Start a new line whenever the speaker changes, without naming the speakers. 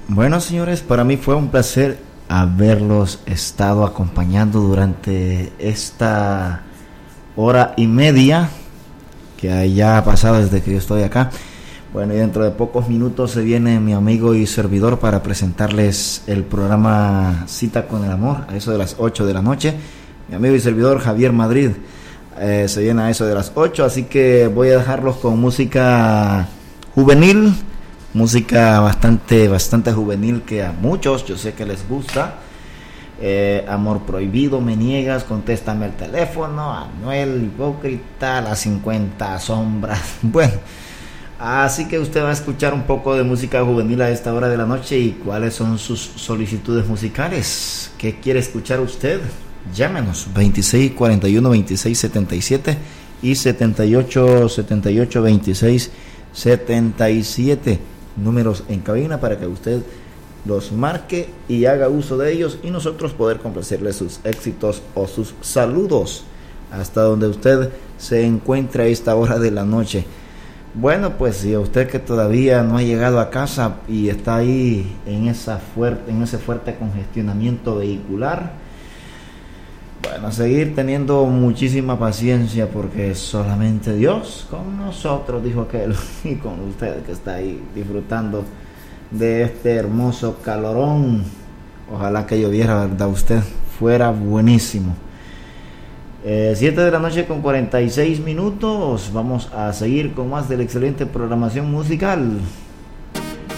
Bueno, señores, para mí fue un placer haberlos estado acompañando durante esta hora y media que ya ha pasado desde que yo estoy acá. Bueno, y dentro de pocos minutos se viene mi amigo y servidor para presentarles el programa Cita con el Amor, a eso de las 8 de la noche. Mi amigo y servidor Javier Madrid se viene a eso de las 8, así que voy a dejarlos con música juvenil, música bastante juvenil que a muchos yo sé que les gusta. Amor prohibido, me niegas, contéstame el teléfono, Anuel, hipócrita, las 50 sombras. Bueno, así que usted va a escuchar un poco de música juvenil a esta hora de la noche. ¿Y cuáles son sus solicitudes musicales? ¿Qué quiere escuchar usted? Llámenos 26 41 26 77 y 78 78 26 77, números en cabina para que usted los marque y haga uso de ellos y nosotros poder complacerle sus éxitos o sus saludos hasta donde usted se encuentre a esta hora de la noche. Bueno, pues si a usted que todavía no ha llegado a casa y está ahí en ese fuerte congestionamiento vehicular, bueno, seguir teniendo muchísima paciencia porque solamente Dios con nosotros, dijo aquel, y con usted que está ahí disfrutando de este hermoso calorón. Ojalá que lloviera, ¿verdad? Usted fuera buenísimo. 7 de la noche con 46 minutos. Vamos a seguir con más de la excelente programación musical.